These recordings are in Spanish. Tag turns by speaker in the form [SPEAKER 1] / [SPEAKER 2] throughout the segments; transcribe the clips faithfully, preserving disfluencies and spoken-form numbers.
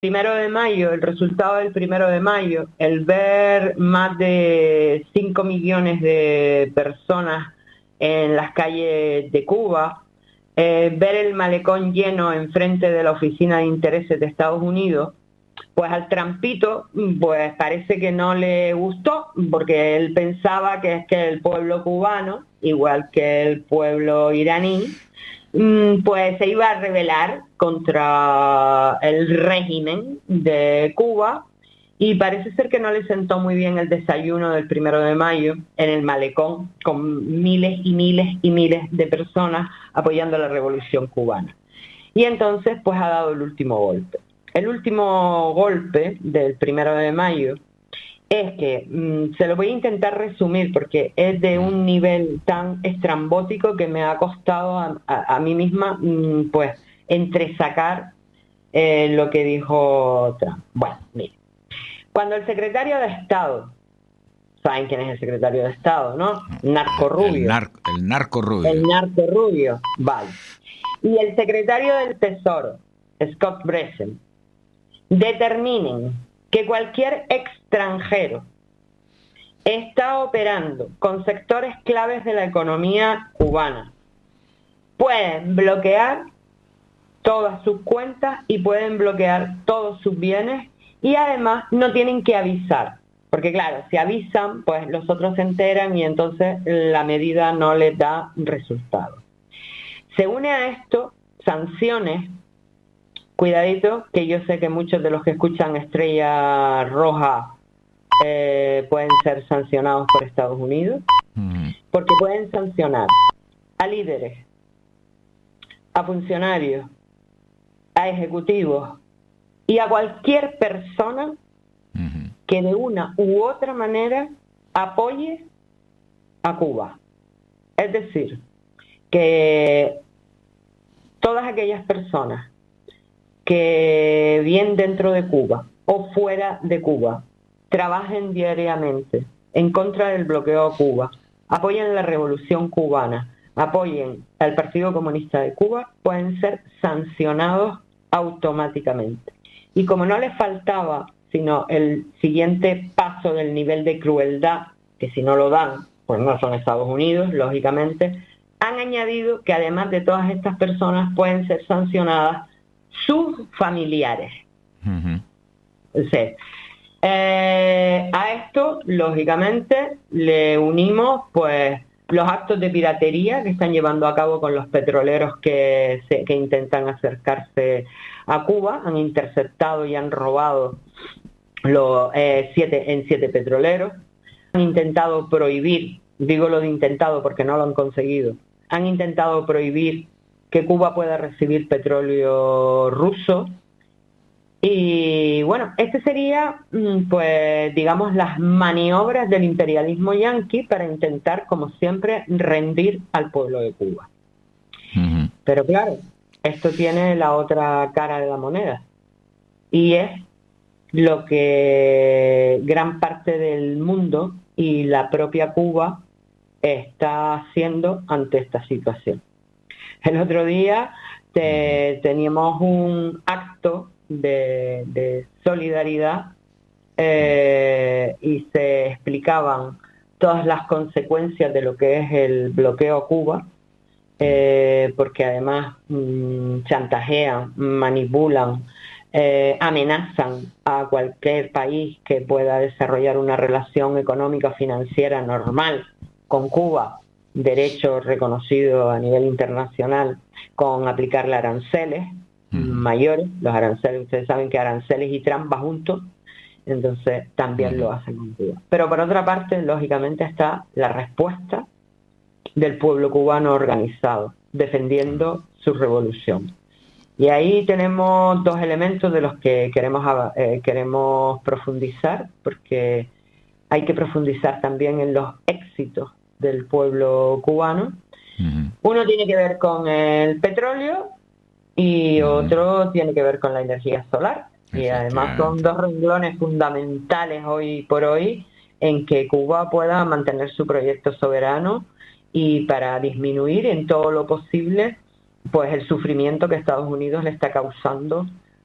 [SPEAKER 1] primero de mayo, el resultado del primero de mayo, el ver más de cinco millones de personas en las calles de Cuba, eh, ver el malecón lleno enfrente de la Oficina de Intereses de Estados Unidos, pues al trampito pues parece que no le gustó, porque él pensaba que es que el pueblo cubano, igual que el pueblo iraní, pues se iba a rebelar contra el régimen de Cuba, y parece ser que no le sentó muy bien el desayuno del primero de mayo en el malecón, con miles y miles y miles de personas apoyando la revolución cubana. Y entonces pues ha dado el último golpe. El último golpe del primero de mayo es que, mmm, se lo voy a intentar resumir porque es de un nivel tan estrambótico que me ha costado a, a, a mí misma, mmm, pues, entresacar eh, lo que dijo Trump. Bueno, mire, cuando el secretario de Estado, ¿saben quién es el secretario de Estado, no? Narco Rubio.
[SPEAKER 2] El, nar, el narco rubio.
[SPEAKER 1] El narco rubio, vale. Y el secretario del Tesoro, Scott Bessent, determinen que cualquier extranjero está operando con sectores claves de la economía cubana, pueden bloquear todas sus cuentas y pueden bloquear todos sus bienes, y además no tienen que avisar, porque claro, si avisan, pues los otros se enteran y entonces la medida no les da resultado. Se une a esto sanciones. Cuidadito, que yo sé que muchos de los que escuchan Estrella Roja eh, pueden ser sancionados por Estados Unidos, porque pueden sancionar a líderes, a funcionarios, a ejecutivos y a cualquier persona que de una u otra manera apoye a Cuba. Es decir, que todas aquellas personas que bien dentro de Cuba o fuera de Cuba trabajen diariamente en contra del bloqueo a Cuba, apoyen la revolución cubana, apoyen al Partido Comunista de Cuba, pueden ser sancionados automáticamente. Y como no les faltaba sino el siguiente paso del nivel de crueldad, que si no lo dan, pues no son Estados Unidos, lógicamente, han añadido que además de todas estas personas pueden ser sancionadas sus familiares. Uh-huh. Entonces, eh, a esto, lógicamente, le unimos pues los actos de piratería que están llevando a cabo con los petroleros que, se, que intentan acercarse a Cuba. Han interceptado y han robado los, eh, siete, en siete petroleros. Han intentado prohibir, digo lo de intentado porque no lo han conseguido, han intentado prohibir que Cuba pueda recibir petróleo ruso. Y bueno, este sería, pues, digamos, las maniobras del imperialismo yanqui para intentar, como siempre, rendir al pueblo de Cuba. Uh-huh. Pero claro, esto tiene la otra cara de la moneda, y es lo que gran parte del mundo y la propia Cuba está haciendo ante esta situación. El otro día te, teníamos un acto de, de solidaridad eh, y se explicaban todas las consecuencias de lo que es el bloqueo a Cuba, eh, porque además mmm, chantajean, manipulan, eh, amenazan a cualquier país que pueda desarrollar una relación económica financiera normal con Cuba, derecho reconocido a nivel internacional, con aplicarle aranceles uh-huh. mayores. Los aranceles, ustedes saben que aranceles y Trump va juntos, entonces también uh-huh. lo hacen con Cuba. Pero por otra parte, lógicamente, está la respuesta del pueblo cubano organizado, defendiendo su revolución. Y ahí tenemos dos elementos de los que queremos, eh, queremos profundizar, porque hay que profundizar también en los éxitos del pueblo cubano. Uh-huh. Uno tiene que ver con el petróleo y uh-huh. otro tiene que ver con la energía solar. Y además son dos renglones fundamentales hoy por hoy en que Cuba pueda mantener su proyecto soberano y para disminuir en todo lo posible pues el sufrimiento que Estados Unidos le está causando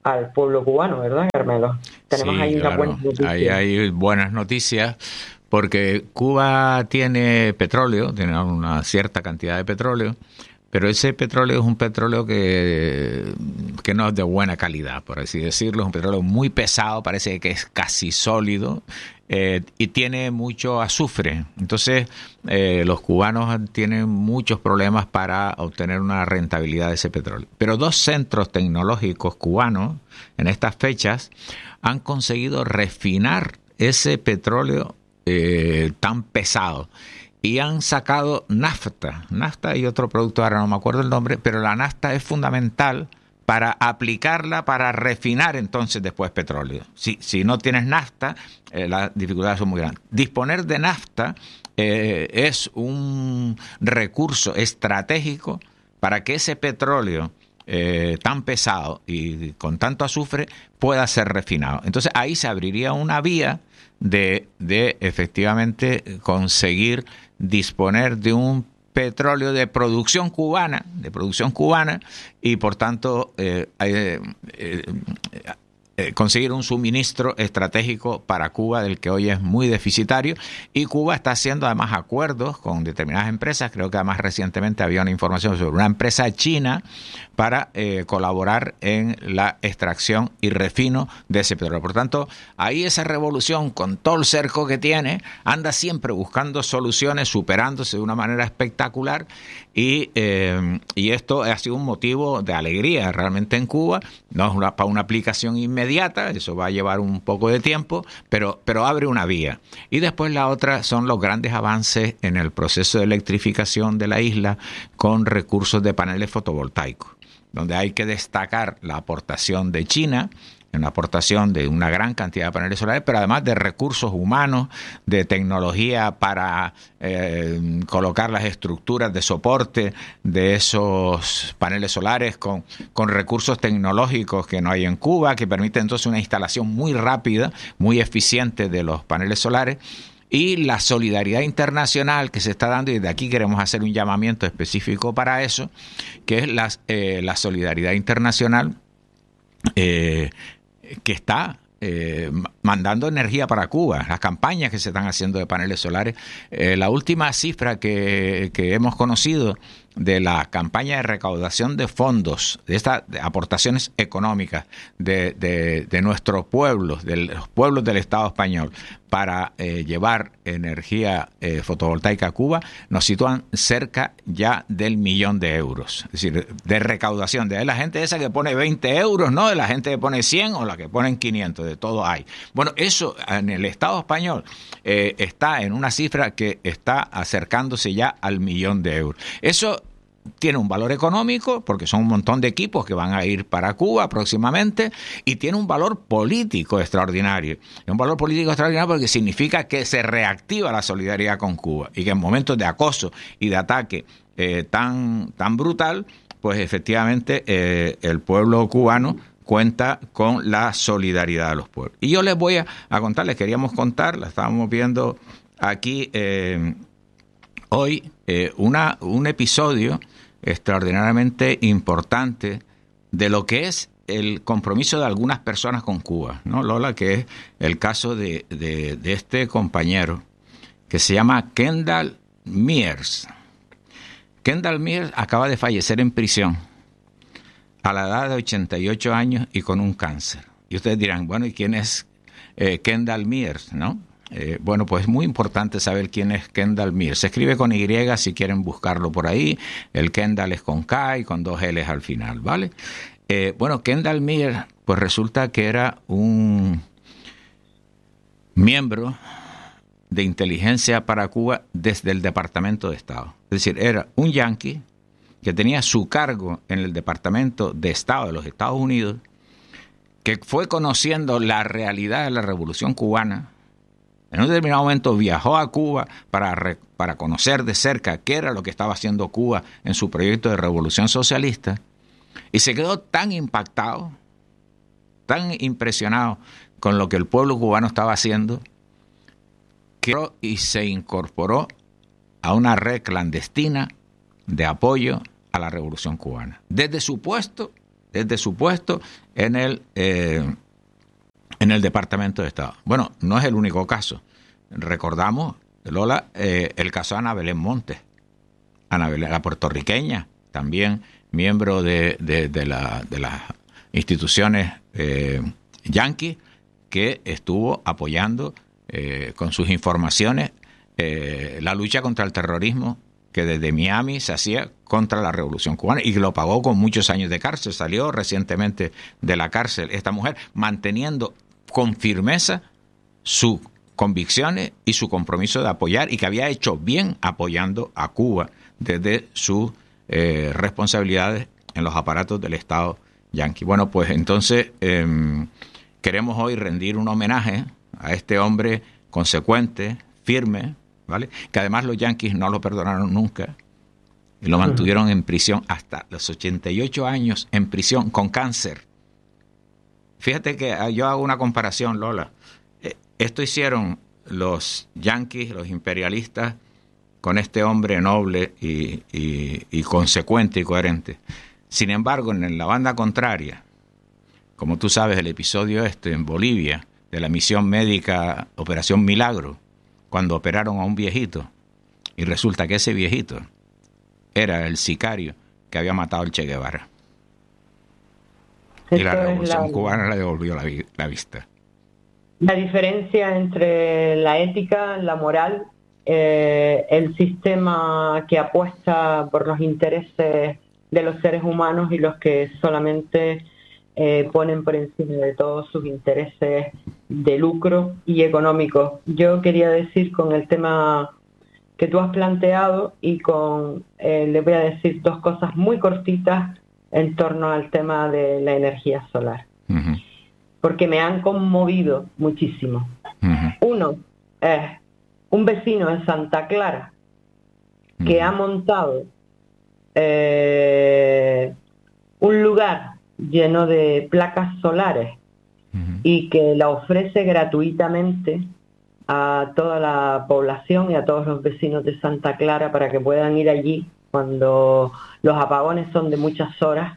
[SPEAKER 1] al pueblo cubano, ¿verdad, Carmelo? Tenemos
[SPEAKER 2] Sí,
[SPEAKER 1] ahí unas
[SPEAKER 2] claro.
[SPEAKER 1] buenas noticias.
[SPEAKER 2] Ahí hay buenas noticias porque Cuba tiene petróleo, tiene una cierta cantidad de petróleo, pero ese petróleo es un petróleo que, que no es de buena calidad, por así decirlo. Es un petróleo muy pesado, parece que es casi sólido, eh, y tiene mucho azufre. Entonces, eh, los cubanos tienen muchos problemas para obtener una rentabilidad de ese petróleo. Pero dos centros tecnológicos cubanos en estas fechas han conseguido refinar ese petróleo eh, tan pesado. Y han sacado nafta, nafta y otro producto, ahora no me acuerdo el nombre, pero la nafta es fundamental para aplicarla para refinar entonces después petróleo. Si, si no tienes nafta, eh, las dificultades son muy grandes. Disponer de nafta eh, es un recurso estratégico para que ese petróleo eh, tan pesado y con tanto azufre pueda ser refinado. Entonces ahí se abriría una vía de, de efectivamente conseguir disponer de un petróleo de producción cubana, de producción cubana, y por tanto eh, eh, eh, eh, conseguir un suministro estratégico para Cuba del que hoy es muy deficitario. Y Cuba está haciendo además acuerdos con determinadas empresas. Creo que además recientemente había una información sobre una empresa china para eh, colaborar en la extracción y refino de ese petróleo. Por tanto, ahí esa revolución, con todo el cerco que tiene, anda siempre buscando soluciones, superándose de una manera espectacular, y, eh, y esto ha sido un motivo de alegría realmente en Cuba. No es una, para una aplicación inmediata, eso va a llevar un poco de tiempo, pero, pero abre una vía. Y después la otra son los grandes avances en el proceso de electrificación de la isla con recursos de paneles fotovoltaicos, donde hay que destacar la aportación de China, una aportación de una gran cantidad de paneles solares, pero además de recursos humanos, de tecnología para eh, colocar las estructuras de soporte de esos paneles solares con, con recursos tecnológicos que no hay en Cuba, que permite entonces una instalación muy rápida, muy eficiente de los paneles solares. Y la solidaridad internacional que se está dando, y de aquí queremos hacer un llamamiento específico para eso, que es la, eh, la solidaridad internacional eh, que está eh, mandando energía para Cuba, las campañas que se están haciendo de paneles solares. Eh, la última cifra que, que hemos conocido de la campaña de recaudación de fondos, de estas aportaciones económicas de, de, de nuestros pueblos, de los pueblos del Estado español, para eh, llevar energía eh, fotovoltaica a Cuba, nos sitúan cerca ya del millón de euros. Es decir, de recaudación, de la gente esa que pone veinte euros, no de la gente que pone cien o la que ponen quinientos, de todo hay. Bueno, eso en el Estado español eh, está en una cifra que está acercándose ya al millón de euros. Eso tiene un valor económico, porque son un montón de equipos que van a ir para Cuba próximamente, y tiene un valor político extraordinario. Un valor político extraordinario porque significa que se reactiva la solidaridad con Cuba, y que en momentos de acoso y de ataque eh, tan, tan brutal, pues efectivamente eh, el pueblo cubano cuenta con la solidaridad de los pueblos. Y yo les voy a, a contar, les queríamos contar, la estábamos viendo aquí eh, hoy, eh, una, un episodio extraordinariamente importante de lo que es el compromiso de algunas personas con Cuba, ¿no, Lola? Que es el caso de, de, de este compañero que se llama Kendall Mears. Kendall Mears acaba de fallecer en prisión a la edad de ochenta y ocho años y con un cáncer. Y ustedes dirán, bueno, ¿y quién es eh, Kendall Mears, no? Eh, bueno, pues es muy importante saber quién es Kendall Mears. Se escribe con Y si quieren buscarlo por ahí. El Kendall es con K y con dos L's al final, ¿vale? Eh, bueno, Kendall Mears, pues resulta que era un miembro de inteligencia para Cuba desde el Departamento de Estado. Es decir, era un yanqui que tenía su cargo en el Departamento de Estado de los Estados Unidos, que fue conociendo la realidad de la Revolución Cubana. En un determinado momento viajó a Cuba para, re, para conocer de cerca qué era lo que estaba haciendo Cuba en su proyecto de revolución socialista, y se quedó tan impactado, tan impresionado con lo que el pueblo cubano estaba haciendo, que y se incorporó a una red clandestina de apoyo a la revolución cubana. Desde su puesto desde su puesto en el, eh, en el Departamento de Estado. Bueno, no es el único caso. Recordamos, Lola, eh, el caso de Ana Belén Montes. Ana Belén, la puertorriqueña, también miembro de, de, de, la, de las instituciones eh, yanquis, que estuvo apoyando eh, con sus informaciones eh, la lucha contra el terrorismo que desde Miami se hacía contra la Revolución Cubana, y lo pagó con muchos años de cárcel. Salió recientemente de la cárcel esta mujer, manteniendo con firmeza sus convicciones y su compromiso de apoyar, y que había hecho bien apoyando a Cuba desde sus eh, responsabilidades en los aparatos del Estado yanqui. Bueno, pues entonces eh, queremos hoy rendir un homenaje a este hombre consecuente, firme, ¿vale? Que además los yanquis no lo perdonaron nunca y lo mantuvieron en prisión hasta los ochenta y ocho años en prisión con cáncer. Fíjate que yo hago una comparación, Lola. Esto hicieron los yanquis, los imperialistas, con este hombre noble y, y, y consecuente y coherente. Sin embargo, en la banda contraria, como tú sabes, el episodio este en Bolivia, de la misión médica Operación Milagro, cuando operaron a un viejito, y resulta que ese viejito era el sicario que había matado al Che Guevara. Esto y la Revolución la, Cubana le devolvió la, la vista.
[SPEAKER 1] La diferencia entre la ética, la moral, eh, el sistema que apuesta por los intereses de los seres humanos y los que solamente eh, ponen por encima de todos sus intereses de lucro y económicos. Yo quería decir con el tema que tú has planteado y con, eh, le voy a decir dos cosas muy cortitas en torno al tema de la energía solar. Uh-huh. Porque me han conmovido muchísimo. Uh-huh. Uno es un vecino en Santa Clara que uh-huh. ha montado eh, un lugar lleno de placas solares uh-huh. y que la ofrece gratuitamente a toda la población y a todos los vecinos de Santa Clara para que puedan ir allí cuando los apagones son de muchas horas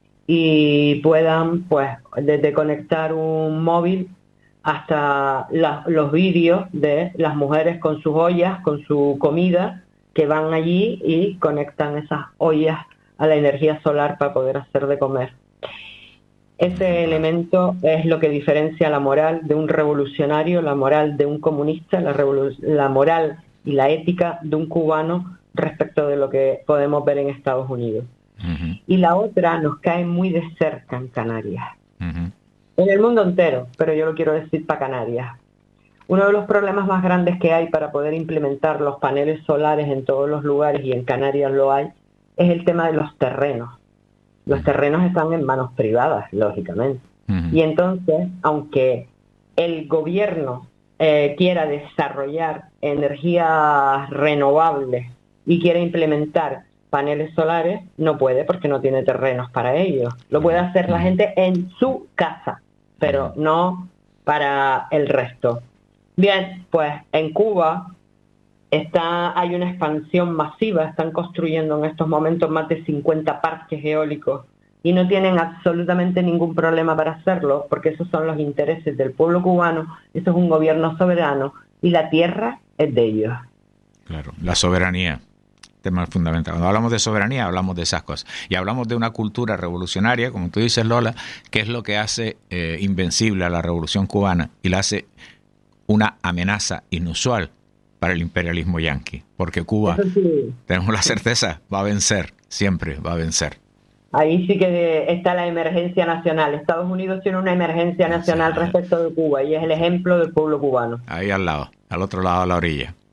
[SPEAKER 1] y puedan, pues, desde conectar un móvil hasta la, los vídeos de las mujeres con sus ollas, con su comida, que van allí y conectan esas ollas a la energía solar para poder hacer de comer. Ese elemento es lo que diferencia la moral de un revolucionario, la moral de un comunista, la, revolu- la moral y la ética de un cubano respecto de lo que podemos ver en Estados Unidos. Uh-huh. Y la otra nos cae muy de cerca en Canarias. Uh-huh. En el mundo entero, pero yo lo quiero decir para Canarias. Uno de los problemas más grandes que hay para poder implementar los paneles solares en todos los lugares, y en Canarias lo hay, es el tema de los terrenos. Los terrenos están en manos privadas, lógicamente. Uh-huh. Y entonces, aunque el gobierno eh, quiera desarrollar energías renovables y quiera implementar paneles solares, no puede porque no tiene terrenos para ello. Lo puede hacer la gente en su casa, pero no para el resto. Bien, pues en Cuba está, hay una expansión masiva, están construyendo en estos momentos más de cincuenta parques eólicos y no tienen absolutamente ningún problema para hacerlo, porque esos son los intereses del pueblo cubano, eso es un gobierno soberano y la tierra es de ellos.
[SPEAKER 2] Claro, la soberanía, tema fundamental. Cuando hablamos de soberanía hablamos de esas cosas y hablamos de una cultura revolucionaria, como tú dices, Lola, que es lo que hace eh, invencible a la Revolución Cubana y la hace una amenaza inusual para el imperialismo yanqui, porque Cuba, sí, tenemos la certeza, va a vencer, siempre va a vencer.
[SPEAKER 1] Ahí sí que está la emergencia nacional. Estados Unidos tiene una emergencia nacional respecto de Cuba y es el ejemplo del pueblo cubano.
[SPEAKER 2] Ahí al lado, al otro lado de la orilla.